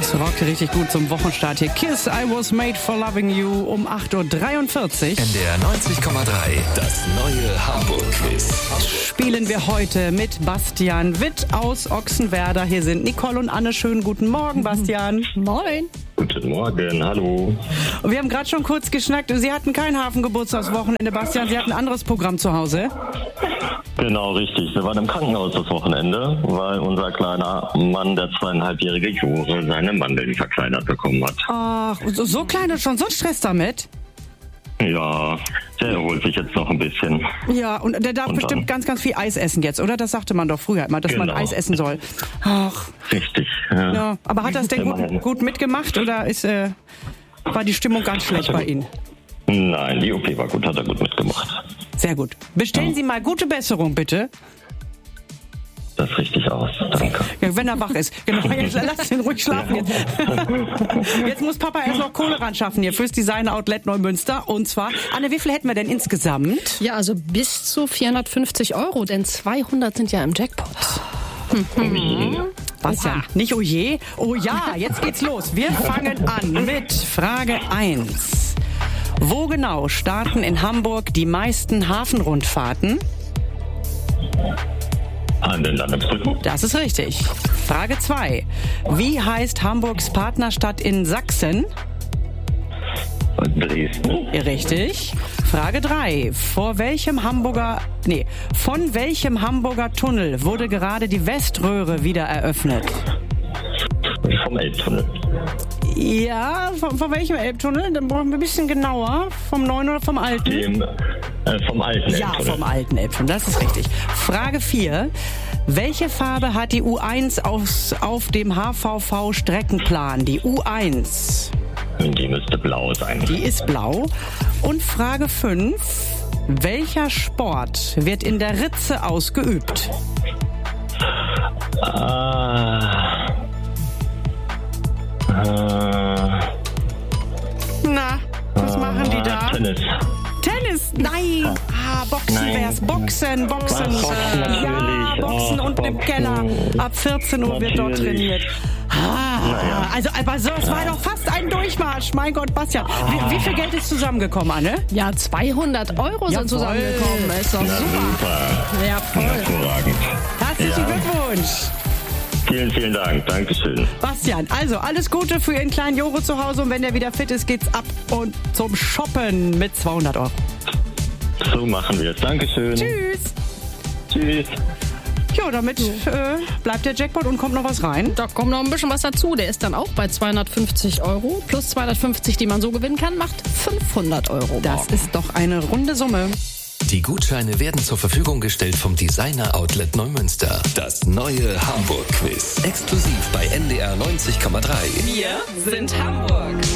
Rock richtig gut zum Wochenstart hier. Kiss, I was made for loving you um 8.43 Uhr. NDR 90,3, das neue Hamburg-Quiz. Spielen wir heute mit Bastian Witt aus Ochsenwerder. Hier sind Nicole und Anne. Schönen guten Morgen, Bastian. Moin. Guten Morgen, hallo. Und wir haben gerade schon kurz geschnackt. Sie hatten kein Hafengeburtstagswochenende, Bastian. Sie hatten ein anderes Programm zu Hause. Genau, richtig. Wir waren im Krankenhaus das Wochenende, weil unser kleiner Mann, der 2,5-jährige Jure, seine Mandeln verkleinert bekommen hat. Ach, so klein und schon so ein Stress damit? Ja, der erholt sich jetzt noch ein bisschen. Ja, und der darf bestimmt ganz, ganz viel Eis essen jetzt, oder? Das sagte man doch früher immer, dass man Eis essen soll. Ach. Richtig, ja. Aber hat das denn gut mitgemacht oder war die Stimmung ganz schlecht bei Ihnen? Nein, die OP war gut, hat er gut mitgemacht. Sehr gut. Bestellen Sie mal gute Besserung, bitte. Das richtig aus, danke. Ja, wenn er wach ist. Genau, jetzt lass ihn ruhig schlafen. Jetzt muss Papa erst noch Kohle ran schaffen hier fürs Designer Outlet Neumünster. Und zwar, Anne, wie viel hätten wir denn insgesamt? Ja, also bis zu 450 €, denn 200 sind ja im Jackpot. Bastian, nicht oh je. Oh ja, jetzt geht's los. Wir fangen an mit Frage 1. Wo genau starten in Hamburg die meisten Hafenrundfahrten? An den Landungsbrücken. Das ist richtig. Frage 2. Wie heißt Hamburgs Partnerstadt in Sachsen? Dresden. Richtig. Frage 3. Von welchem Hamburger Tunnel wurde gerade die Weströhre wieder eröffnet? Vom Elbtunnel. Ja, von welchem Elbtunnel? Dann brauchen wir ein bisschen genauer. Vom neuen oder vom alten? Vom alten Elbtunnel. Ja, vom alten Elbtunnel, das ist richtig. Frage 4. Welche Farbe hat die U1 auf dem HVV-Streckenplan? Die U1. Die müsste blau sein. Die ist blau. Und Frage 5. Welcher Sport wird in der Ritze ausgeübt? Na, was machen die da? Tennis. Tennis? Nein. Boxen wär's. Boxen. Ja, Boxen unten im Keller. Ab 14 Uhr wird dort trainiert. Also, aber so, es war doch fast ein Durchmarsch. Mein Gott, Bastian. Wie viel Geld ist zusammengekommen, Anne? Ja, 200 € sind zusammengekommen. Ist doch super. Ja, voll. Hervorragend. Herzlichen Glückwunsch. Vielen, vielen Dank. Dankeschön. Bastian, also alles Gute für Ihren kleinen Joro zu Hause und wenn der wieder fit ist, geht's ab und zum Shoppen mit 200 €. So machen wir es. Dankeschön. Tschüss. Tschüss. Ja, damit bleibt der Jackpot und kommt noch was rein. Da kommt noch ein bisschen was dazu. Der ist dann auch bei 250 € plus 250, die man so gewinnen kann, macht 500 €. Das ist doch eine runde Summe. Die Gutscheine werden zur Verfügung gestellt vom Designer Outlet Neumünster. Das neue Hamburg-Quiz. Exklusiv bei NDR 90,3. Wir sind Hamburg.